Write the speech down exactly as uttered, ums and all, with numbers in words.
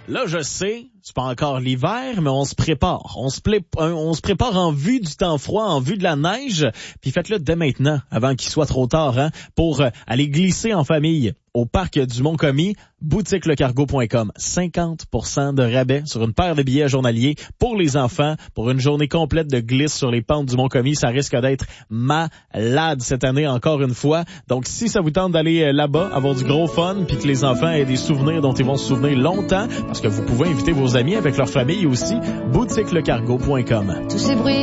Là, je sais, c'est pas encore l'hiver, mais on se prépare. On se, plé- on se prépare en vue du temps froid, en vue de la neige. Puis faites-le dès maintenant, avant qu'il soit trop tard, hein, pour euh, aller glisser en famille au parc du Mont-Commis, boutique le cargo point com. cinquante pour cent de rabais sur une paire de billets journaliers pour les enfants, pour une journée complète de glisse sur les pentes du Mont-Commis. Ça risque d'être malade cette année, encore une fois. Donc, si ça vous tente d'aller là-bas, avoir du gros fun, puis que les enfants aient des souvenirs dont ils vont se souvenir longtemps, parce que vous pouvez inviter vos amis avec leur famille aussi, boutique le cargo point com. Tous ces bruits